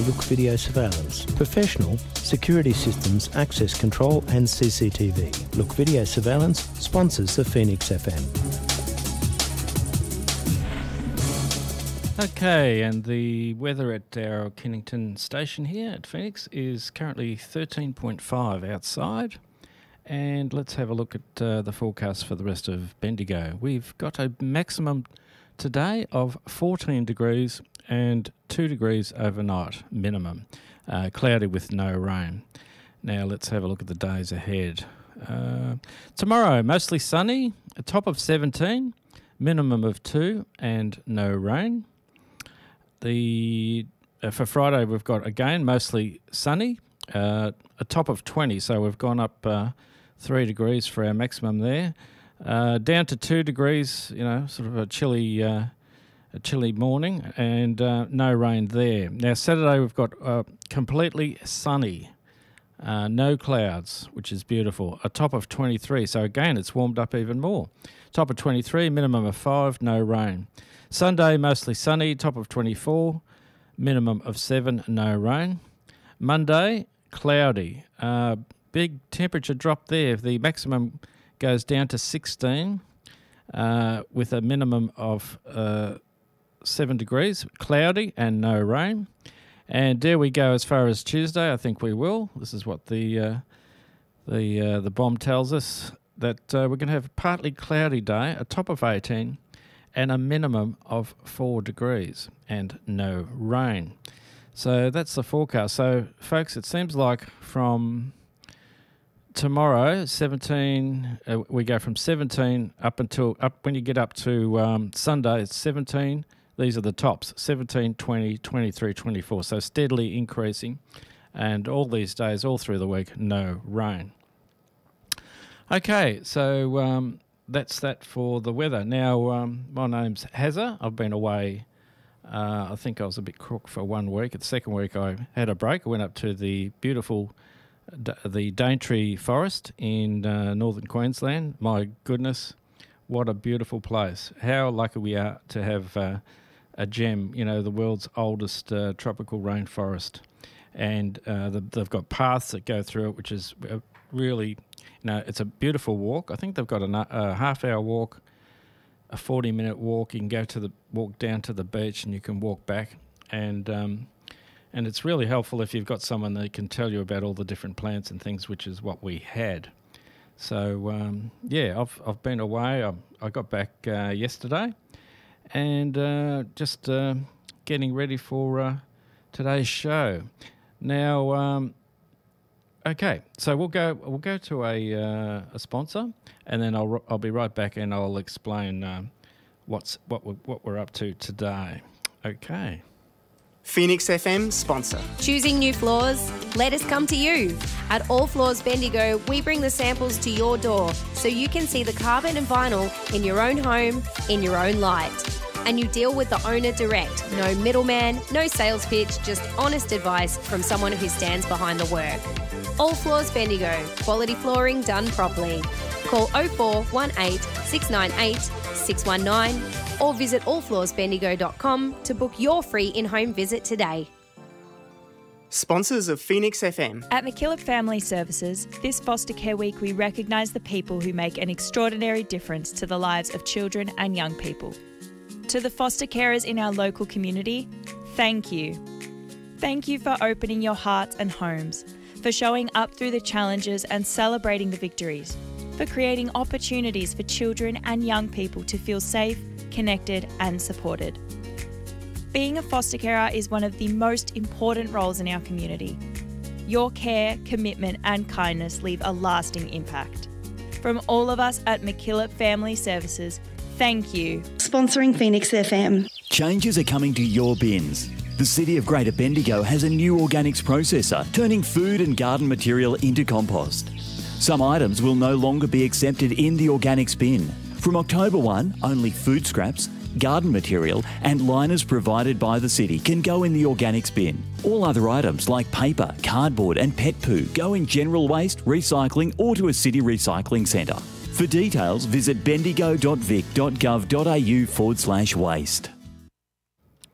Look Video Surveillance. Professional security systems, access control and CCTV. Look Video Surveillance sponsors the Phoenix FM. Okay, and the weather at our Kennington station here at Phoenix is currently 13.5 outside. And let's have a look at the forecast for the rest of Bendigo. We've got a maximum today of 14 degrees and 2 degrees overnight minimum, cloudy with no rain. Now let's have a look at the days ahead. Tomorrow, mostly sunny, a top of 17, minimum of 2 and no rain. For Friday, we've got, again, mostly sunny, a top of 20, so we've gone up 3 degrees for our maximum there. Down to 2 degrees, sort of a chilly morning, and no rain there. Now, Saturday, we've got completely sunny, no clouds, which is beautiful. A top of 23, so again, it's warmed up even more. Top of 23, minimum of 5, no rain. Sunday, mostly sunny, top of 24, minimum of 7, no rain. Monday, cloudy. Big temperature drop there. The maximum goes down to 16 with a minimum of 7 degrees, cloudy and no rain. And there we go as far as Tuesday. I think we will. This is what the bomb tells us, that we're going to have a partly cloudy day, a top of 18 and a minimum of 4 degrees and no rain. So that's the forecast. So, folks, it seems like from tomorrow, 17, we go from 17 up when you get up to Sunday, it's 17. These are the tops, 17, 20, 23, 24. So steadily increasing. And all these days, all through the week, no rain. Okay, so that's that for the weather. Now, my name's Hazza. I've been away. I think I was a bit crook for 1 week. The second week I had a break. I went up to the beautiful the Daintree Forest in northern Queensland. My goodness, what a beautiful place. How lucky we are to have a gem, the world's oldest tropical rainforest. And they've got paths that go through it, which is really, it's a beautiful walk. I think they've got a half-hour walk, a 40-minute walk. You can walk down to the beach and you can walk back. And it's really helpful if you've got someone that can tell you about all the different plants and things, which is what we had. So, I've been away. I got back yesterday and just getting ready for today's show. Now, okay, so we'll go to a sponsor, and then I'll be right back and I'll explain what we're up to today. Okay. Phoenix FM sponsor. Choosing new floors? Let us come to you. At All Floors Bendigo, we bring the samples to your door so you can see the carpet and vinyl in your own home, in your own light. And you deal with the owner direct. No middleman, no sales pitch, just honest advice from someone who stands behind the work. All Floors Bendigo. Quality flooring done properly. Call 0418 698 619 or visit allfloorsbendigo.com to book your free in-home visit today. Sponsors of Phoenix FM. At MacKillop Family Services, this Foster Care Week we recognise the people who make an extraordinary difference to the lives of children and young people. To the foster carers in our local community, thank you. Thank you for opening your hearts and homes, for showing up through the challenges and celebrating the victories, for creating opportunities for children and young people to feel safe, connected and supported. Being a foster carer is one of the most important roles in our community. Your care, commitment and kindness leave a lasting impact. From all of us at MacKillop Family Services, thank you. Sponsoring Phoenix FM. Changes are coming to your bins. The City of Greater Bendigo has a new organics processor, turning food and garden material into compost. Some items will no longer be accepted in the organics bin. From October 1, only food scraps, garden material and liners provided by the city can go in the organics bin. All other items like paper, cardboard and pet poo go in general waste, recycling or to a city recycling centre. For details, visit bendigo.vic.gov.au/waste.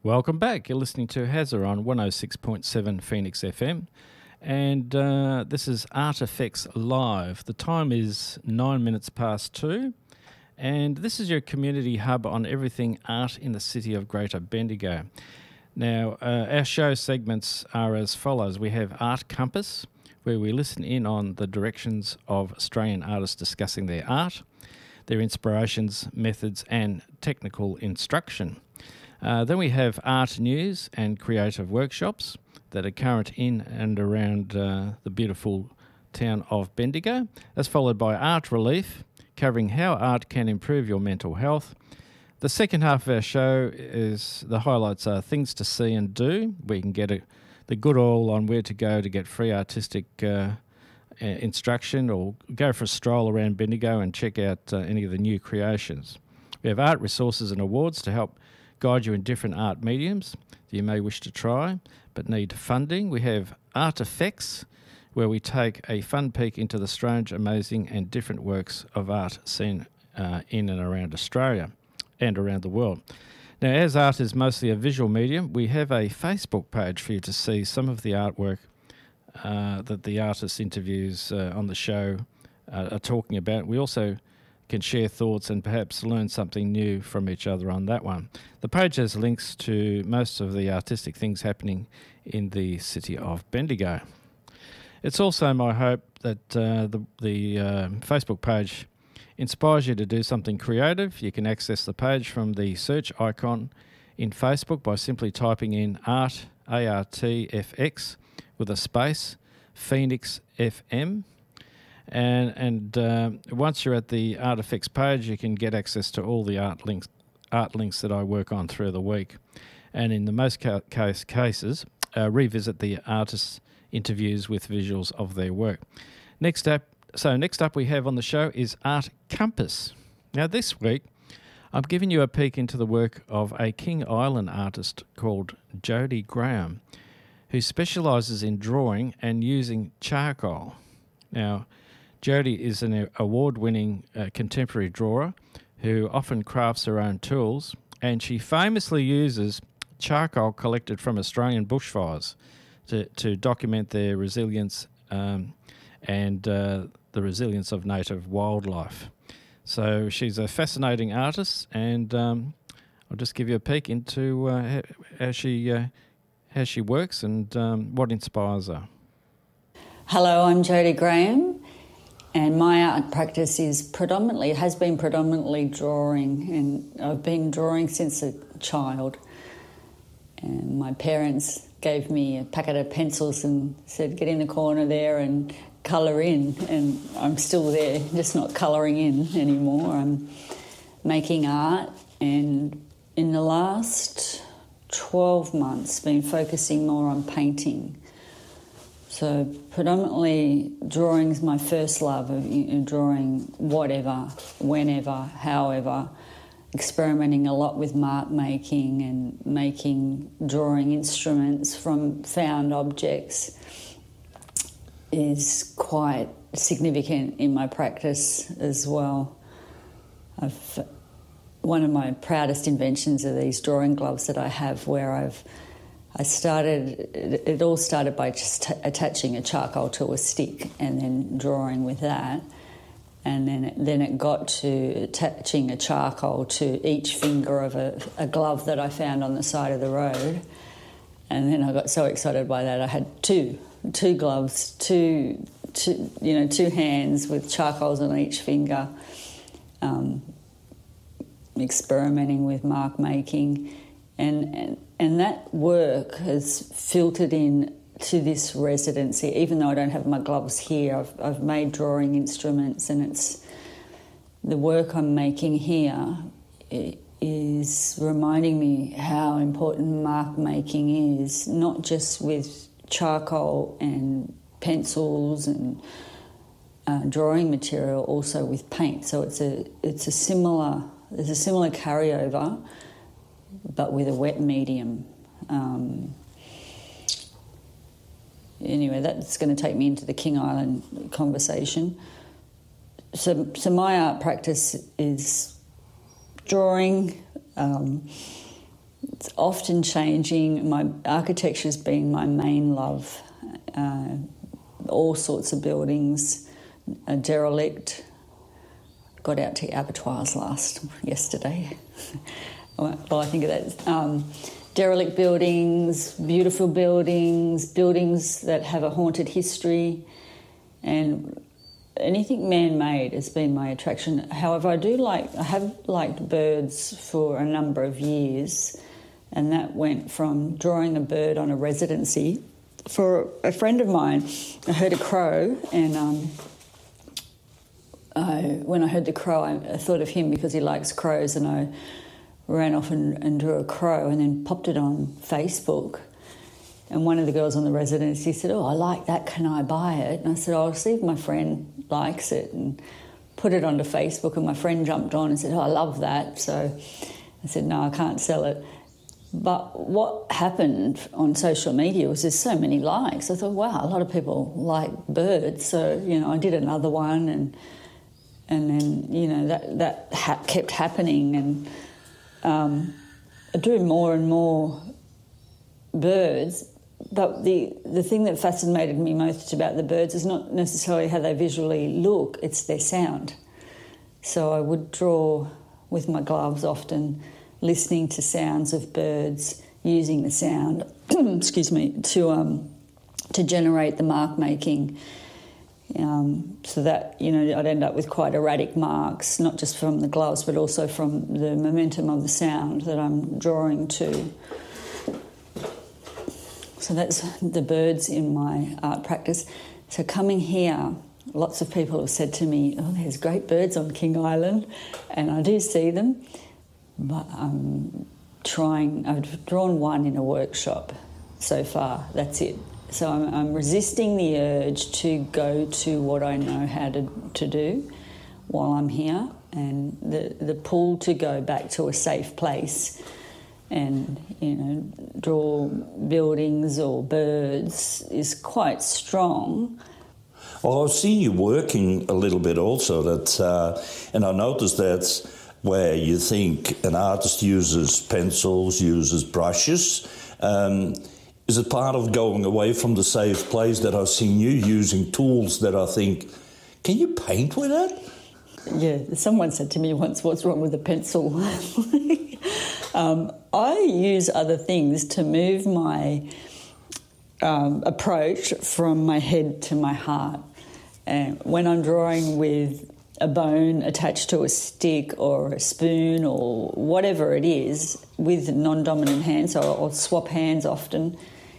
Welcome back. You're listening to Hazza on 106.7 Phoenix FM. And this is Artifacts Live. The time is 9 minutes past 2. And this is your community hub on everything art in the city of Greater Bendigo. Now, our show segments are as follows. We have Art Compass, where we listen in on the directions of Australian artists discussing their art, their inspirations, methods, and technical instruction. Then we have Art News and creative workshops that are current in and around the beautiful town of Bendigo. That's followed by Art Relief, covering how art can improve your mental health. The second half of our show is the highlights are Things to See and Do, where you can get the good oil on where to go to get free artistic instruction, or go for a stroll around Bendigo and check out any of the new creations. We have art resources and awards to help guide you in different art mediums that you may wish to try but need funding. We have Artifacts, where we take a fun peek into the strange, amazing and different works of art seen in and around Australia and around the world. Now, as art is mostly a visual medium, we have a Facebook page for you to see some of the artwork that the artist interviews on the show are talking about. We also can share thoughts and perhaps learn something new from each other on that one. The page has links to most of the artistic things happening in the city of Bendigo. It's also my hope that the Facebook page inspires you to do something creative. You can access the page from the search icon in Facebook by simply typing in Art, ARTFX, with a space, Phoenix FM. And once you're at the Artifacts page, you can get access to all the art links that I work on through the week. And in the most cases, revisit the artists' interviews with visuals of their work. Next up we have on the show is Art Compass. Now this week, I'm giving you a peek into the work of a King Island artist called Jodie Graham, who specialises in drawing and using charcoal. Now, Jodie is an award-winning contemporary drawer who often crafts her own tools, and she famously uses charcoal collected from Australian bushfires to document their resilience and the resilience of native wildlife. So she's a fascinating artist, and I'll just give you a peek into how she works and what inspires her. Hello, I'm Jodie Graham, and my art practice has been predominantly drawing, and I've been drawing since a child. And my parents gave me a packet of pencils and said, get in the corner there and colour in, and I'm still there, just not colouring in anymore. I'm making art, and in the last 12 months been focusing more on painting. So predominantly drawing is my first love of drawing whatever, whenever, however, experimenting a lot with mark making and drawing instruments from found objects is quite significant in my practice as well. One of my proudest inventions are these drawing gloves that I have, where it all started by just attaching a charcoal to a stick and then drawing with that. And then it got to attaching a charcoal to each finger of a glove that I found on the side of the road. And then I got so excited by that I had two gloves, two hands with charcoals on each finger, experimenting with mark making. And that work has filtered in to this residency. Even though I don't have my gloves here, I've made drawing instruments, and it's the work I'm making here is reminding me how important mark making is, not just with charcoal and pencils and drawing material, also with paint. So there's a similar carryover, but with a wet medium. Anyway, that's going to take me into the King Island conversation. So my art practice is drawing, It's often changing. My architecture's been my main love. All sorts of buildings, a derelict. Got out to abattoirs yesterday. Well, I think of that. Derelict buildings, beautiful buildings, buildings that have a haunted history, and anything man-made has been my attraction. However, I have liked birds for a number of years, and that went from drawing a bird on a residency. For a friend of mine, I heard a crow, and when I heard the crow, I thought of him because he likes crows, and I ran off and drew a crow and then popped it on Facebook. And one of the girls on the residency said, "Oh, I like that, can I buy it?" And I said, "I'll see if my friend likes it," and put it onto Facebook, and my friend jumped on and said, "Oh, I love that." So I said, "No, I can't sell it." But what happened on social media was there's so many likes. I thought, wow, a lot of people like birds. So, I did another one, and then, that kept happening, and I drew more and more birds. But the thing that fascinated me most about the birds is not necessarily how they visually look, it's their sound. So I would draw with my gloves often, listening to sounds of birds, using the sound, excuse me, to generate the mark making. So that, I'd end up with quite erratic marks, not just from the gloves, but also from the momentum of the sound that I'm drawing to. So that's the birds in my art practice. So coming here, lots of people have said to me, "Oh, there's great birds on King Island," and I do see them, but I've drawn one in a workshop so far, that's it. So I'm resisting the urge to go to what I know how to do while I'm here, and the pull to go back to a safe place and, draw buildings or birds is quite strong. Well, I've seen you working a little bit also, and I noticed that's where you think an artist uses pencils, uses brushes. Is it part of going away from the safe place that I've seen you using tools that I think, can you paint with that? Yeah, someone said to me once, "What's wrong with a pencil?" I use other things to move my approach from my head to my heart. And when I'm drawing with a bone attached to a stick or a spoon or whatever it is, with non-dominant hands, or swap hands often,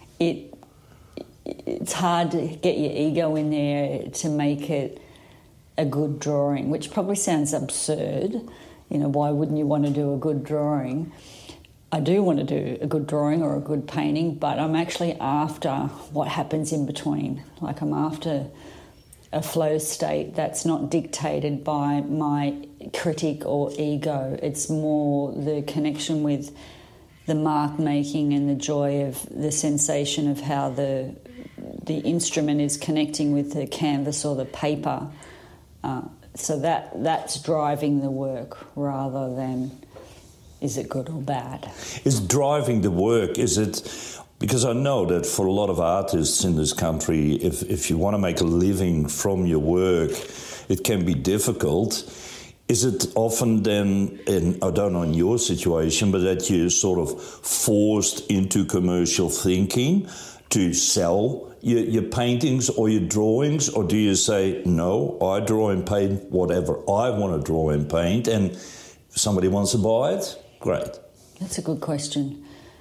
it's hard to get your ego in there to make it a good drawing, which probably sounds absurd. Why wouldn't you want to do a good drawing? I do want to do a good drawing or a good painting, but I'm actually after what happens in between. Like, I'm after a flow state that's not dictated by my critic or ego. It's more the connection with the mark making and the joy of the sensation of how the instrument is connecting with the canvas or the paper. So that's driving the work rather than is it good or bad. Is driving the work, is it... Because I know that for a lot of artists in this country, if you want to make a living from your work, it can be difficult. Is it often then, I don't know in your situation, but that you're sort of forced into commercial thinking to sell your paintings or your drawings? Or do you say, no, I draw and paint whatever I want to draw and paint, and if somebody wants to buy it, great. That's a good question.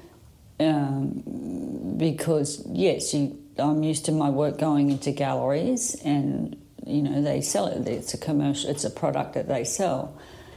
Because, yes, I'm used to my work going into galleries and, they sell it. It's a commercial, it's a product that they sell.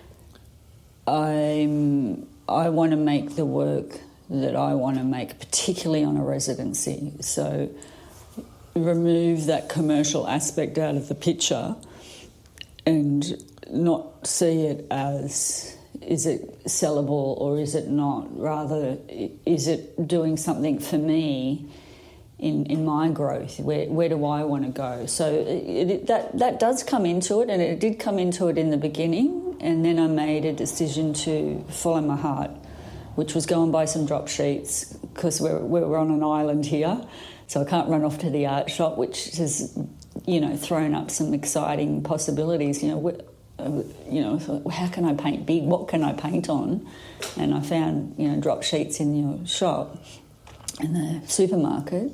I want to make the work that I want to make, particularly on a residency. So remove that commercial aspect out of the picture and not see it as... is it sellable or is it not? Rather, is it doing something for me in my growth? Where do I want to go? So that does come into it, and it did come into it in the beginning, and then I made a decision to follow my heart which was go and buy some drop sheets because we're on an island here, so I can't run off to the art shop, which has, you know, thrown up some exciting possibilities. How can I paint big? What can I paint on? And I found, you know, drop sheets in your shop, in the supermarket.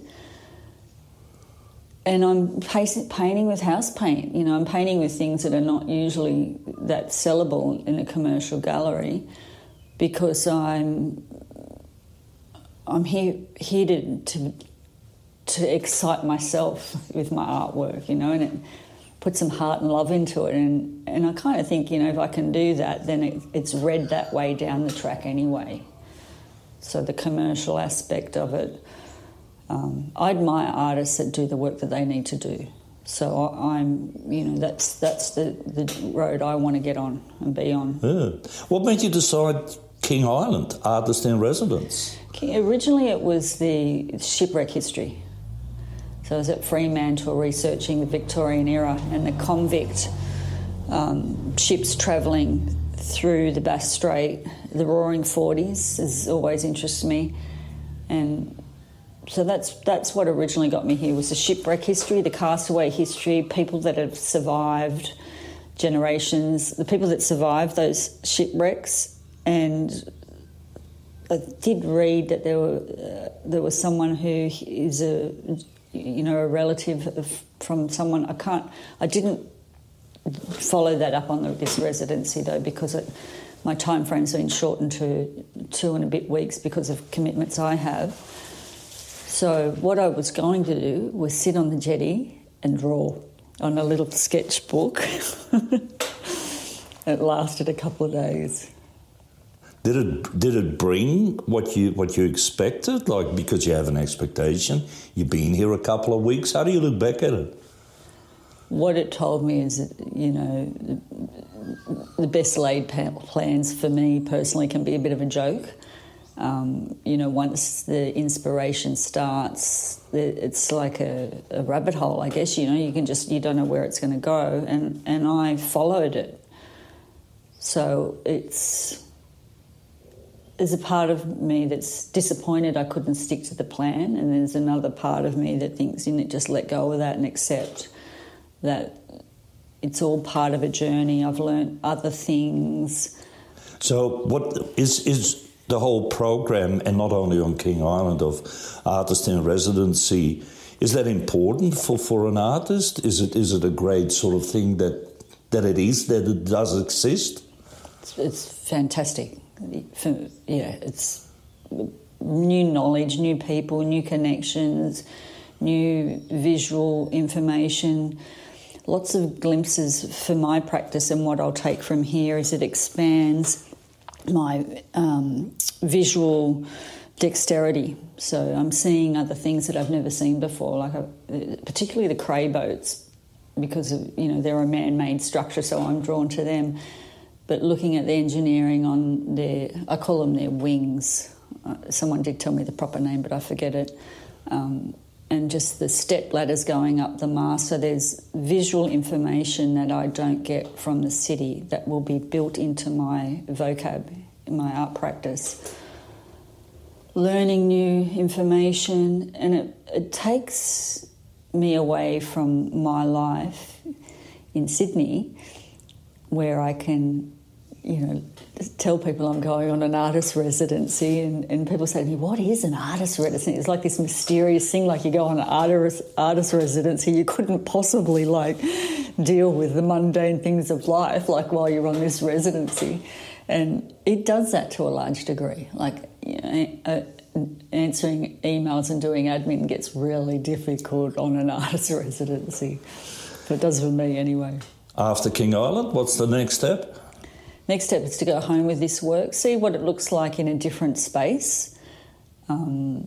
And I'm painting with house paint. You know, I'm painting with things that are not usually that sellable in a commercial gallery, because I'm here to excite myself with my artwork, you know, and it put some heart and love into it. And I kind of think, you know, if I can do that, then it's read that way down the track anyway. So the commercial aspect of it, I admire artists that do the work that they need to do. So I'm, you know, that's the road I want to get on and be on. Yeah. What made you decide King Island, artist in residence? Originally it was the shipwreck history. So I was at Fremantle researching the Victorian era and the convict ships travelling through the Bass Strait. The Roaring Forties has always interested me, and so that's what originally got me here, was the shipwreck history, the castaway history, people that have survived, generations, the people that survived those shipwrecks. And I did read that there was someone who is a relative from someone. I didn't follow that up on this residency though, because my time frame's been shortened to 2 and a bit weeks because of commitments I have. So what I was going to do was sit on the jetty and draw on a little sketchbook. It lasted a couple of days. Did it bring what you expected? Like, because you have an expectation, you've been here a couple of weeks. How do you look back at it? What it told me is that, you know, the best laid plans for me personally can be a bit of a joke. You know, once the inspiration starts, it's like a rabbit hole, I guess. You know, you don't know where it's going to go, and I followed it. So there's a part of me that's disappointed I couldn't stick to the plan, and there's another part of me that thinks, you know, just let go of that and accept that it's all part of a journey. I've learnt other things. So what is the whole program, and not only on King Island, of artist in residency, is that important for an artist? Is it a great sort of thing that it does exist? It's fantastic. It's new knowledge, new people, new connections, new visual information, lots of glimpses for my practice. And what I'll take from here is it expands my visual dexterity. So I'm seeing other things that I've never seen before, like particularly the cray boats, because of, you know, they're a man-made structure, so I'm drawn to them. But looking at the engineering on I call them their wings. Someone did tell me the proper name, but I forget it. And just the step ladders going up the mast. So there's visual information that I don't get from the city that will be built into my vocab, in my art practice. Learning new information, and it takes me away from my life in Sydney, where I can, you know, tell people I'm going on an artist residency, and people say to me, what is an artist residency? It's like this mysterious thing, like you go on an artist residency, you couldn't possibly like deal with the mundane things of life like while you're on this residency. And it does that to a large degree. Like, you know, answering emails and doing admin gets really difficult on an artist residency. But it does for me anyway. After King Island, what's the next step? Next step is to go home with this work, see what it looks like in a different space. And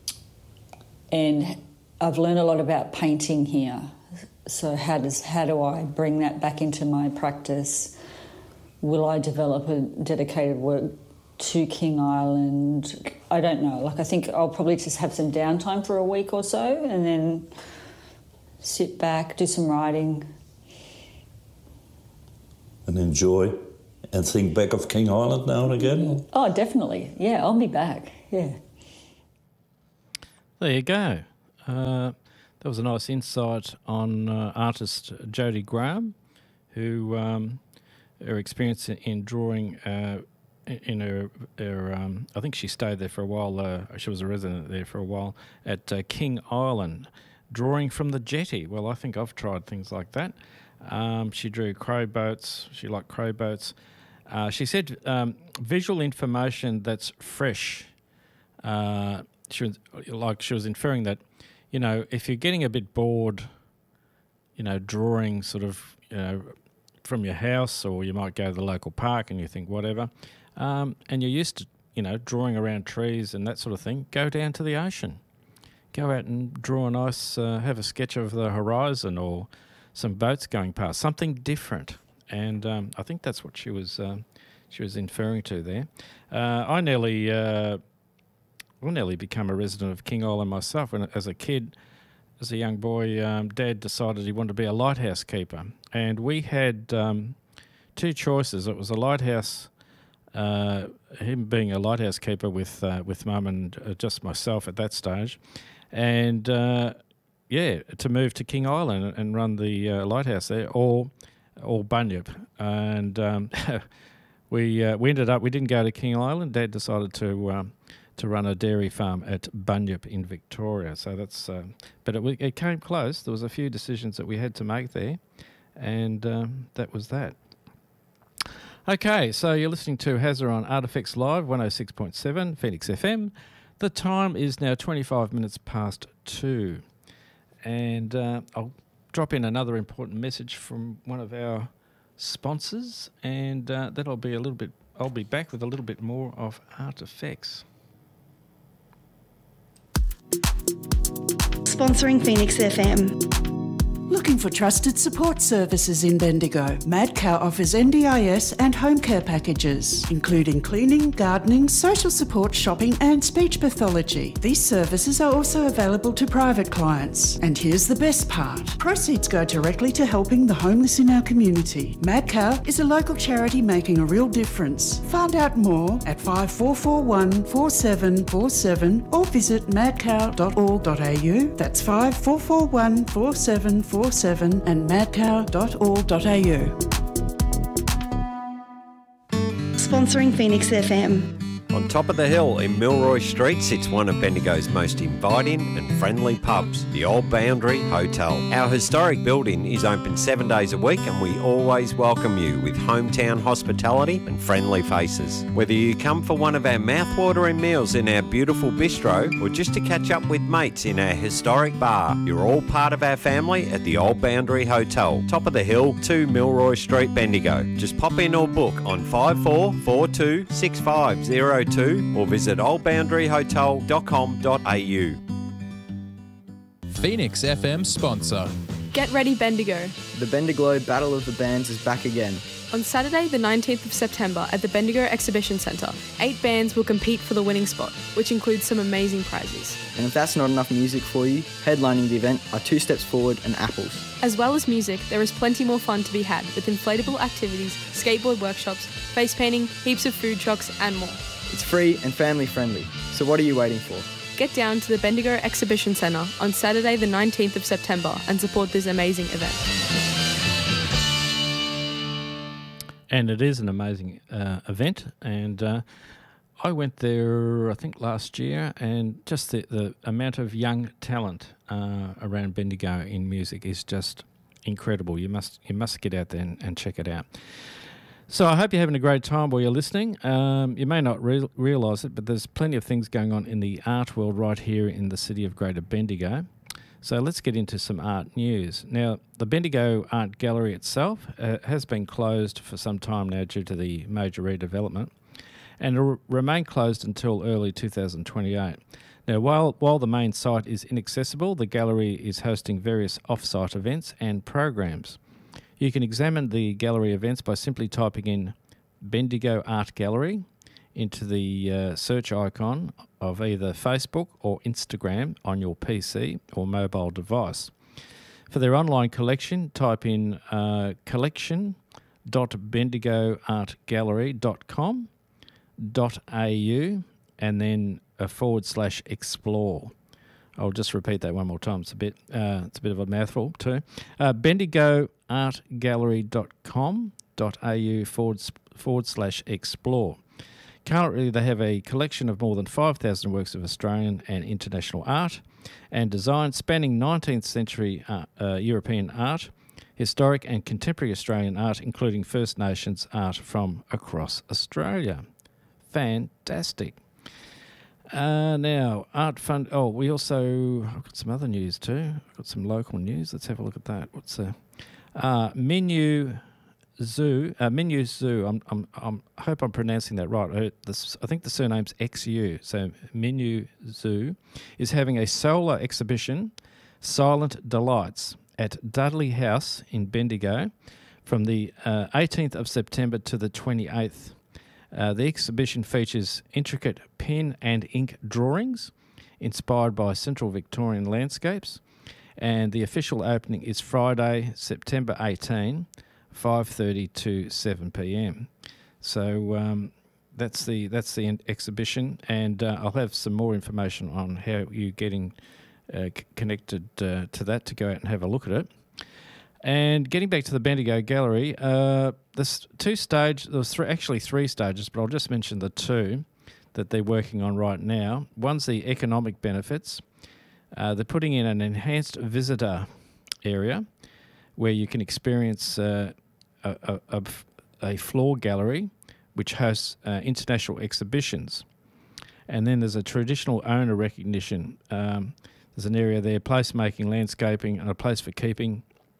I've learned a lot about painting here. So how do I bring that back into my practice? Will I develop a dedicated work to King Island? I don't know. Like, I think I'll probably just have some downtime for a week or so and then sit back, do some writing. And enjoy and think back of King Island now and again? Oh, definitely. Yeah, I'll be back. Yeah. There you go. That was a nice insight on artist Jodie Graham, who her experience in drawing in her I think she stayed there for a while. She was a resident there for a while at King Island, drawing from the jetty. Well, I think I've tried things like that. She drew crow boats. She liked crow boats. She said visual information that's fresh. She was inferring that, you know, if you're getting a bit bored, you know, drawing sort of, you know, from your house, or you might go to the local park and you think whatever, and you're used to, you know, drawing around trees and that sort of thing, go down to the ocean. Go out and draw a nice, have a sketch of the horizon or some boats going past, something different. And I think that's what she was inferring to there. I nearly become a resident of King Island myself. When, as a kid, as a young boy, Dad decided he wanted to be a lighthouse keeper. And we had two choices. It was a lighthouse, him being a lighthouse keeper with Mum and just myself at that stage. And, to move to King Island and run the lighthouse there, or Bunyip. And we ended up, we didn't go to King Island. Dad decided to run a dairy farm at Bunyip in Victoria. So that's, but it came close. There was a few decisions that we had to make there, and that was that. Okay, so you're listening to Hazza on Artifacts Live, 106.7 Phoenix FM. The time is now 25 minutes past 2, and I'll drop in another important message from one of our sponsors, and then I'll be back with a little bit more of Artifacts. Sponsoring Phoenix FM. Looking for trusted support services in Bendigo? Madcow offers NDIS and home care packages, including cleaning, gardening, social support, shopping and speech pathology. These services are also available to private clients. And here's the best part. Proceeds go directly to helping the homeless in our community. Madcow is a local charity making a real difference. Find out more at 5441 4747 or visit madcow.org.au. That's 5441 4747 and madcow.org.au. Sponsoring Phoenix FM. On top of the hill in Milroy Street sits one of Bendigo's most inviting and friendly pubs, the Old Boundary Hotel. Our historic building is open 7 days a week and we always welcome you with hometown hospitality and friendly faces. Whether you come for one of our mouthwatering meals in our beautiful bistro or just to catch up with mates in our historic bar, you're all part of our family at the Old Boundary Hotel, top of the hill, 2 Milroy Street, Bendigo. Just pop in or book on 5442 6502 or visit oldboundaryhotel.com.au. Phoenix FM sponsor. Get ready, Bendigo. The Bendigo Battle of the Bands is back again. On Saturday, the 19th of September at the Bendigo Exhibition Centre, 8 bands will compete for the winning spot, which includes some amazing prizes. And if that's not enough music for you, headlining the event are 2 Steps Forward and Apples. As well as music, there is plenty more fun to be had with inflatable activities, skateboard workshops, face painting, heaps of food trucks and more. It's free and family friendly, so what are you waiting for? Get down to the Bendigo Exhibition Centre on Saturday the 19th of September and support this amazing event. And it is an amazing event, and I went there, I think, last year, and just the amount of young talent around Bendigo in music is just incredible. You must get out there and check it out. So I hope you're having a great time while you're listening. You may not realise it, but there's plenty of things going on in the art world right here in the city of Greater Bendigo. So let's get into some art news. Now, the Bendigo Art Gallery itself has been closed for some time now due to the major redevelopment, and will remain closed until early 2028. Now, while the main site is inaccessible, the gallery is hosting various off-site events and programs. You can examine the gallery events by simply typing in Bendigo Art Gallery into the search icon of either Facebook or Instagram on your PC or mobile device. For their online collection, type in collection bendigoartgallery.com.au and then /explore. I'll just repeat that one more time. It's a bit of a mouthful too. bendigoartgallery.com.au /explore. Currently, they have a collection of more than 5,000 works of Australian and international art and design spanning 19th century European art, historic and contemporary Australian art, including First Nations art from across Australia. Fantastic. Now, Art Fund. Oh, we also I've got some other news too. I've got some local news. Let's have a look at that. What's Menu Zoo? Menu Zoo. I hope I'm pronouncing that right. I think the surname's XU. So Menu Zoo is having a solar exhibition, Silent Delights, at Dudley House in Bendigo, from the 18th of September to the 28th. The exhibition features intricate pen and ink drawings inspired by Central Victorian landscapes, and the official opening is Friday, September 18, 5:30 to 7 p.m. So that's the exhibition, and I'll have some more information on how you're getting connected to that to go out and have a look at it. And getting back to the Bendigo Gallery, there's three stages, but I'll just mention the two that they're working on right now. One's the economic benefits. They're putting in an enhanced visitor area where you can experience a floor gallery which hosts international exhibitions. And then there's a traditional owner recognition. There's an area there, placemaking, landscaping, and a place for keeping.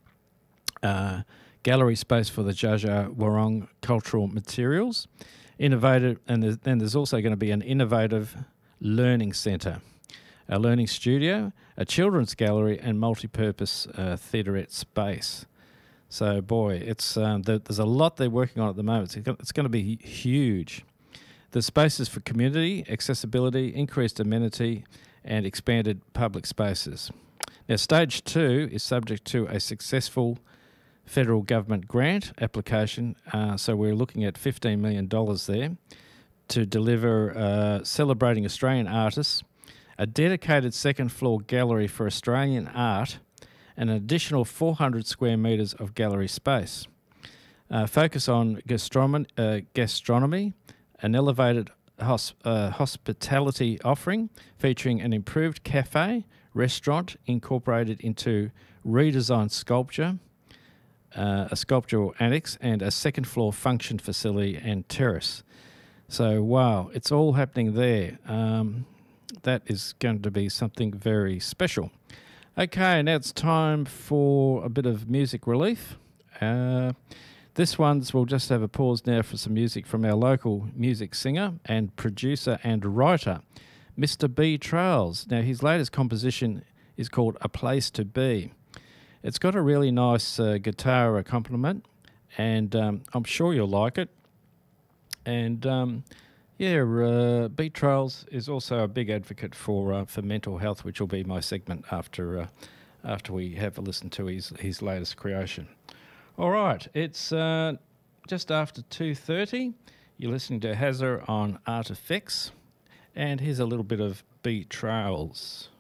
Gallery space for the Dja Dja Wurrung cultural materials. Innovative, and then there's also going to be an innovative learning centre, a learning studio, a children's gallery, and multi-purpose theaterette space. So, boy, it's there's a lot they're working on at the moment. It's going to be huge. The spaces for community, accessibility, increased amenity, and expanded public spaces. Now, stage 2 is subject to a successful federal government grant application, so we're looking at $15 million there to deliver celebrating Australian artists, a dedicated second floor gallery for Australian art, and an additional 400 square metres of gallery space. Focus on gastronomy, an elevated hospitality offering featuring an improved cafe, restaurant incorporated into redesigned sculpture, a sculptural annex, and a second floor function facility and terrace. So, wow, it's all happening there. That is going to be something very special. Okay, now it's time for a bit of music relief. This one's, we'll just have a pause now for some music from our local music singer and producer and writer, Mr. B. Trails. Now, his latest composition is called A Place to Be. It's got a really nice guitar accompaniment, and I'm sure you'll like it. And B. Trails is also a big advocate for mental health, which will be my segment after we have a listen to his latest creation. All right, it's just after 2:30. You're listening to Hazza on Artifacts, and here's a little bit of B. Trails.